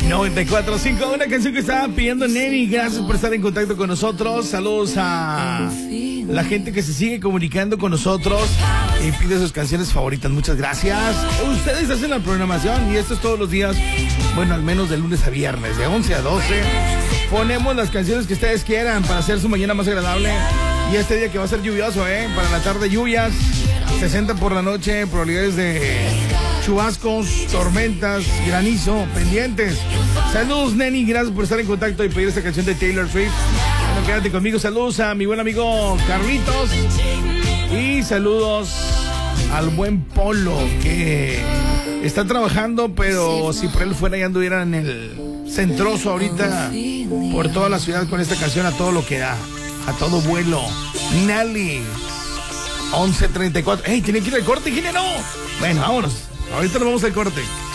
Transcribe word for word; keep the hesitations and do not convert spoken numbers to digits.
noventa y cuatro punto cinco, una canción que estaba pidiendo Neni. Gracias por estar en contacto con nosotros. Saludos a la gente que se sigue comunicando con nosotros y pide sus canciones favoritas. Muchas gracias. Ustedes hacen la programación y esto es todos los días. Bueno, al menos de lunes a viernes, de once a doce. Ponemos las canciones que ustedes quieran para hacer su mañana más agradable. Y este día que va a ser lluvioso, ¿eh? Para la tarde lluvias, sesenta por la noche, probabilidades de chubascos, tormentas, granizo, pendientes. Saludos, Neni, gracias por estar en contacto y pedir esta canción de Taylor Swift. Bueno, quédate conmigo. Saludos a mi buen amigo Carlitos. Y saludos al buen Polo, que está trabajando, pero si por él fuera ya anduviera en el centroso ahorita por toda la ciudad con esta canción a todo lo que da, a todo vuelo. Nali, once treinta y cuatro. ¡Ey, tiene que ir al corte, ingeniero! Bueno, vámonos. Ahorita nos vamos al corte.